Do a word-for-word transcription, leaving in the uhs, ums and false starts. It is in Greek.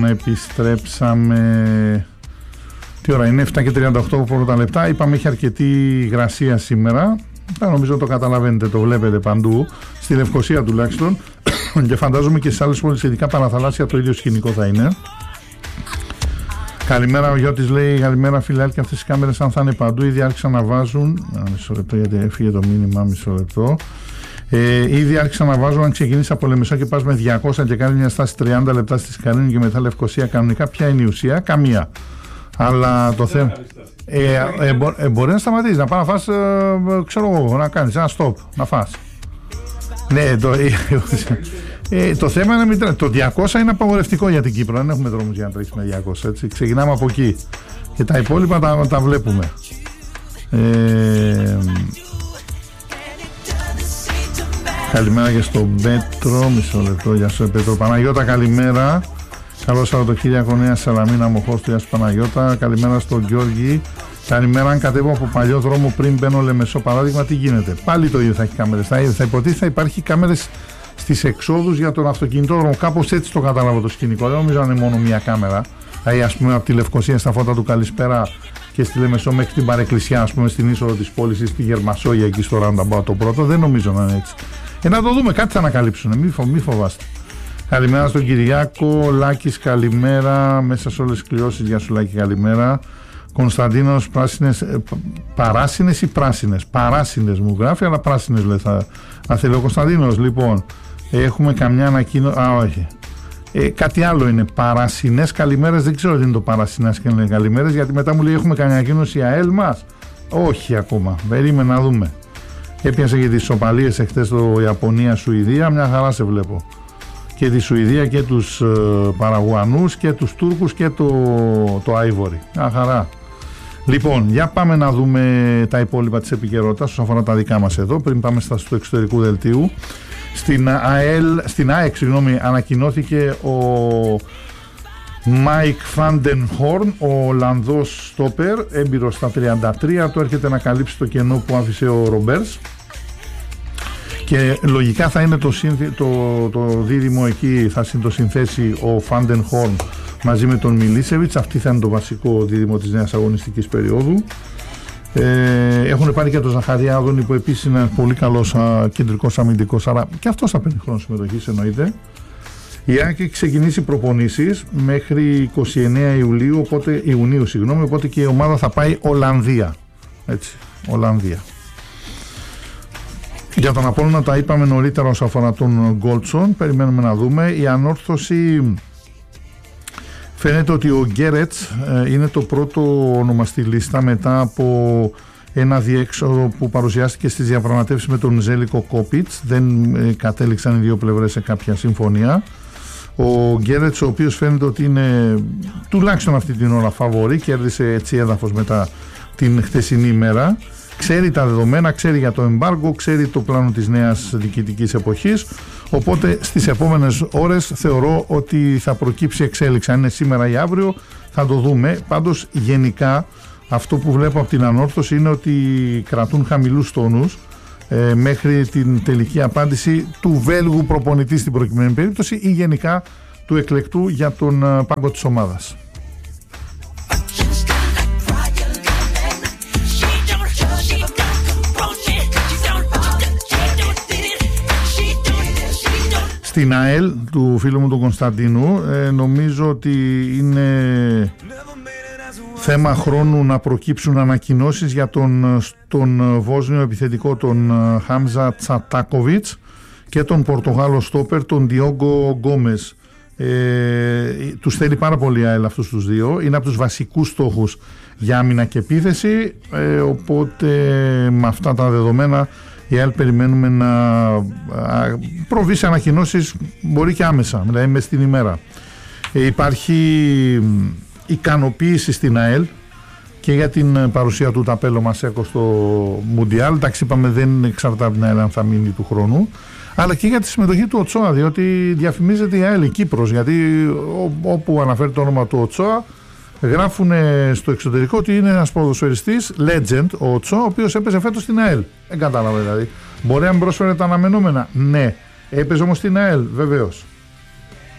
επιστρέψαμε. Τι ώρα είναι, επτά και τριάντα οκτώ πρώτα λεπτά. Είπαμε έχει αρκετή υγρασία σήμερα. Νομίζω το καταλαβαίνετε, το βλέπετε παντού. Στη Λευκοσία τουλάχιστον. Και φαντάζομαι και σε άλλες πόλεις, ειδικά παραθαλάσσια, το ίδιο σκηνικό θα είναι. Καλημέρα, ο Γιώτης λέει: καλημέρα, φιλάκι. Αυτές οι κάμερες, αν θα είναι παντού, ήδη άρχισαν να βάζουν. Α, μισό λεπτό, γιατί έφυγε το μήνυμα. Μισό λεπτό. Ε, ήδη άρχισαν να βάζουν. Αν ξεκινήσει από Λεμεσό και πας με διακόσια και κάνει μια στάση τριάντα λεπτά στη Σκαρίνη και μετά Λευκοσία, κανονικά ποια είναι η ουσία? Καμία. Αλλά το θέμα. Ε, ε, μπο, ε, μπορεί να σταματήσει, να πάει να φας, ε, ξέρω εγώ, να κάνεις ένα stop, να φας. Ναι, το, ε, ε, το θέμα είναι μητρά. Το διακόσια είναι απαγορευτικό για την Κύπρο. Δεν έχουμε δρόμους για να τρέχει με διακόσια. Έτσι. Ξεκινάμε από εκεί. Και τα υπόλοιπα τα, τα βλέπουμε. Ε, καλημέρα και στον Πέτρο. Μισό λεπτό, για σου Πέτρο. Παναγιώτα, καλημέρα. Καλό Σαββατοκύριακο, Νέα Σαλαμίνα, μοχός του. Γεια σου Παναγιώτα. Καλημέρα στον Γιώργη. Καλημέρα. Αν κατέβω από παλιό δρόμο πριν μπαίνω Λεμεσό, παράδειγμα, τι γίνεται? Πάλι το ίδιο θα έχει κάμερες. Θα, θα υποτίθεται θα υπάρχει κάμερες στις εξόδους για τον αυτοκινητόδρομο. Κάπως έτσι το κατάλαβα το σκηνικό. Δεν νομίζω να είναι μόνο μία κάμερα. Δηλαδή, ας πούμε, από τη Λευκοσία στα φώτα του Καλησπέρα και στη Λεμεσό μέχρι την Παρεκκλησιά, ας πούμε, στην είσοδο της πόλης ή στη Γερμασόγεια εκεί στο Roundabout το πρώτο. Δεν νομίζω να είναι έτσι. Ε, να το δούμε, κάτι θα ανακαλύψουν. Μη, φο, μη φοβάστε. Καλημέρα στον Κυριάκο. Λάκης, καλημέρα. Μέσα σε όλες τις κληρώσεις, γεια σου Λάκη, καλημέρα. Κωνσταντίνος, πράσινες, παράσινες ή πράσινες? Παράσινες μου γράφει, αλλά πράσινες λέει θα, θα θέλει ο Κωνσταντίνος. Λοιπόν, έχουμε καμιά ανακοίνωση? Α, όχι. Ε, κάτι άλλο είναι. Παρασινές καλημέρες, δεν ξέρω τι είναι το παρασινές και είναι καλημέρες, γιατί μετά μου λέει έχουμε καμιά ανακοίνωση ΑΕΛ μας. Όχι ακόμα. Περίμενα να δούμε. Έπιασε και τις ισοπαλίες εχθές στο Ιαπωνία-Σουηδία. Μια χαρά σε βλέπω. Και τη Σουηδία και τους ε, Παραγουανούς και τους Τούρκους και το, το Άιβορι. Μια χαρά. Λοιπόν, για πάμε να δούμε τα υπόλοιπα της επικαιρότητας όσον αφορά τα δικά μας εδώ, πριν πάμε στα του εξωτερικού δελτίου. Στην, ΑΕΛ, στην ΑΕΚ, συγγνώμη, ανακοινώθηκε ο Μάικ Φάντενχορν, ο Ολλανδός στόπερ, έμπειρος στα τριάντα τρία, του έρχεται να καλύψει το κενό που άφησε ο Ρομπέρς. Και λογικά θα είναι το, σύνθη, το, το δίδυμο εκεί, θα το συνθέσει ο Φάντενχορν μαζί με τον Μιλίσεβιτς. Αυτή θα είναι το βασικό δίδυμο της νέας αγωνιστικής περίοδου. Ε, έχουν πάρει και τον Ζαχαριάδων, που επίσης είναι πολύ καλός α, κεντρικός αμυντικός, άρα και αυτός θα παίρνει χρόνο συμμετοχής εννοείται. Η ΑΕΚ έχει ξεκινήσει προπονήσεις μέχρι είκοσι εννέα Ιουλίου, οπότε, Ιουνίου, συγγνώμη, οπότε και η ομάδα θα πάει Ολλανδία. Έτσι, Ολλανδία. Για τον Απόλλωνα τα είπαμε νωρίτερα όσον αφορά τον Γκόλτσον. Περιμένουμε να δούμε. Η ανόρθωση, φαίνεται ότι ο Γκέρετς ε, είναι το πρώτο όνομα στη λίστα μετά από ένα διέξοδο που παρουσιάστηκε στις διαπραγματεύσεις με τον Ζέλικο Κόπιτς. Δεν ε, κατέληξαν οι δύο πλευρές σε κάποια συμφωνία. Ο Γκέρετς, ο οποίος φαίνεται ότι είναι τουλάχιστον αυτή την ώρα φαβορί, κέρδισε έτσι έδαφος μετά την χθεσινή ημέρα. Ξέρει τα δεδομένα, ξέρει για το εμπάργκο, ξέρει το πλάνο της νέας διοικητικής εποχής, οπότε στις επόμενες ώρες θεωρώ ότι θα προκύψει εξέλιξη. Αν είναι σήμερα ή αύριο θα το δούμε. Πάντως γενικά αυτό που βλέπω από την ανόρθωση είναι ότι κρατούν χαμηλούς τόνους ε, μέχρι την τελική απάντηση του Βέλγου προπονητή στην προκειμένη περίπτωση ή γενικά του εκλεκτού για τον ε, πάγκο της ομάδας. Στην ΑΕΛ του φίλου μου του Κωνσταντίνου ε, νομίζω ότι είναι θέμα χρόνου να προκύψουν ανακοινώσεις για τον, τον Βόσνιο επιθετικό τον Χάμζα Τσατάκοβιτς και τον Πορτογάλο στόπερ τον Διόγκο Γκόμες. Ε, τους θέλει πάρα πολύ ΑΕΛ αυτούς τους δύο, είναι από τους βασικούς στόχους για άμυνα και επίθεση, ε, οπότε με αυτά τα δεδομένα η ΑΕΛ περιμένουμε να προβεί σε ανακοινώσεις, μπορεί και άμεσα, δηλαδή μες στην ημέρα. Ε, υπάρχει ικανοποίηση στην ΑΕΛ και για την παρουσία του Ταπέλο Μασέκο στο Μουντιάλ. Εντάξει, είπαμε δεν εξαρτάται από την ΑΕΛ αν θα μείνει του χρόνου, αλλά και για τη συμμετοχή του Οτσόα, διότι διαφημίζεται η ΑΕΛ η Κύπρος, γιατί ό, όπου αναφέρει το όνομα του Οτσόα γράφουν στο εξωτερικό ότι είναι ένας ποδοσφαιριστής legend ο Οτσόα, ο οποίος έπαιζε φέτος στην ΑΕΛ. Δεν κατάλαβα δηλαδή. Μπορεί να μην πρόσφερε τα αναμενόμενα. Ναι. Έπαιζε όμως στην ΑΕΛ, βεβαίως.